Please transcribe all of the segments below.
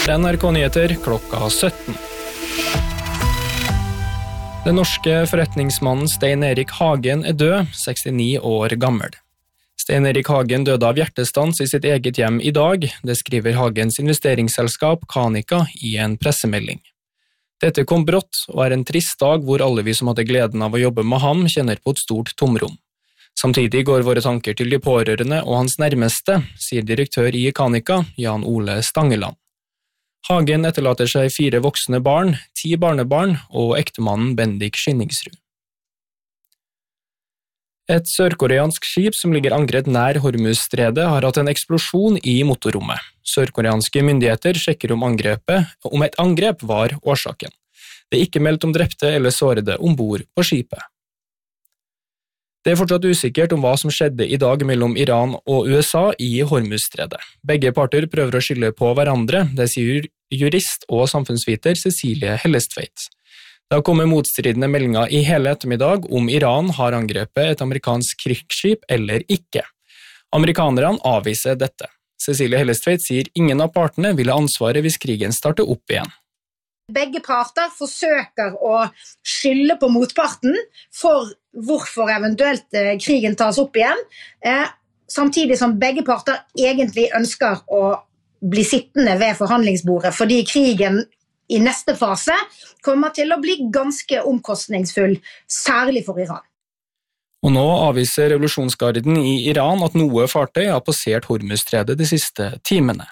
NRK Nyheter klokka 17. Den norske forretningsmannen Stein Erik Hagen død, 69 år gammel. Stein Erik Hagen døde av hjertestans i sitt eget hjem i dag, det skriver Hagens investeringsselskap Canica i en pressemelding. Dette kom brått og en trist dag hvor alle vi som hadde gleden av å jobbe med ham kjenner på et stort tomrom. Samtidig går våre tanker til de pårørende og hans nærmeste, sier direktør i Canica, Jan Ole Stangeland. Hagen etterlater seg 4 voksne barn, 10 barnebarn og ektemannen Bendik Skynningsrud. Et sørkoreansk skip som ligger ankret nær Hormuzstredet har hatt en eksplosjon i motorrommet. Sørkoreanske myndigheter sjekker om et angrep var årsaken. Det er ikke meldt om drepte eller sårede ombord på skipet. Det er fortsatt usikkert om hva som skjedde i dag mellom Iran og USA i Hormuzstredet. Begge parter prøver å skylde på hverandre, det sier jurist og samfunnsviter Cecilie Hellestveit. Det har kommet motstridende meldinger i hele ettermiddag om Iran har angrepet et amerikansk krigsskip eller ikke. Amerikanerne avviser dette. Cecilie Hellestveit sier ingen av partene ville ansvaret hvis krigen starter opp igjen. Begge parter forsøker å skylde på motparten for hvorfor eventuelt krigen tas opp igjen, samtidig som begge parter egentlig ønsker å bli sittende ved forhandlingsbordet, fordi krigen i neste fase kommer til å bli ganske omkostningsfull, særlig for Iran. Og nå avviser revolusjonsgarden i Iran at noe fartøy har passert Hormuzstredet de siste timene.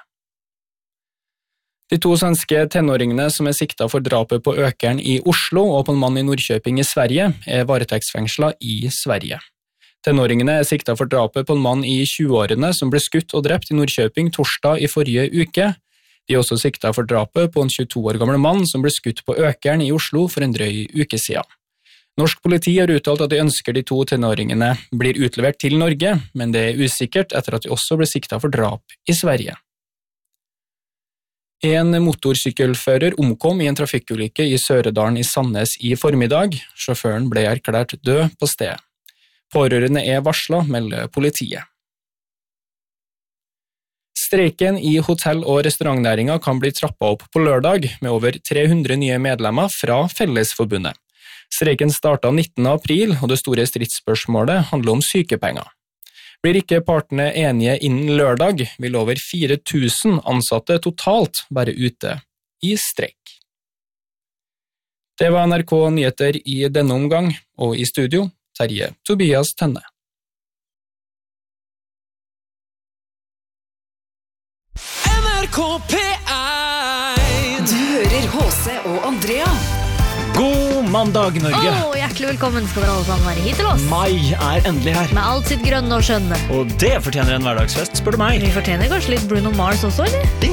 De 2 svenske tenåringene som er siktet for drapet på økeren i Oslo og på en mann i Norrköping i Sverige, er varetektsfengslet i Sverige. Tenåringene er siktet for drapet på en mann i 20-årene som ble skutt og drept i Norrköping torsdag i forrige uke. De er også siktet for drapet på en 22 år gammel mann som ble skutt på økeren i Oslo for en drøy uke siden. Norsk politi har uttalt at de ønsker de 2 tenåringene blir utlevert til Norge, men det er usikkert etter at de også ble siktet for drap i Sverige. En motorsykkelfører omkom i en trafikkulykke i Søredalen i Sandnes i formiddag. Sjåføren ble erklært død på stedet. Pårørende er varslet, melder politiet. Streiken i hotell- og restaurantnæringen kan bli trappet opp på lørdag, med over 300 nye medlemmer fra Fellesforbundet. Streiken startet 19. april, og det store stridsspørsmålet handler om sykepenger. Blir ikke partene enige innen lørdag, vil over 4000 ansatte totalt være ute i streik. Det var NRK Nyheter i denne omgang, og i studio, Terje Tobias Tønne. NRK P1. Du hører H.C. og Andrea. God mandag, Norge. Hjertelig velkommen skal dere alle sammen være hit til oss. Mai er endelig her. Med alt sitt grønne og skjønne. Og det fortjener en hverdagsfest, spør du meg. Vi fortjener kanskje litt Bruno Mars også, eller?